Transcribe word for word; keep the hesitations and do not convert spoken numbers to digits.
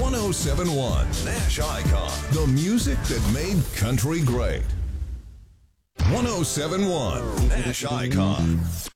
one oh seven point one Nash Icon. The music that made country great. one oh seven point one Nash Icon.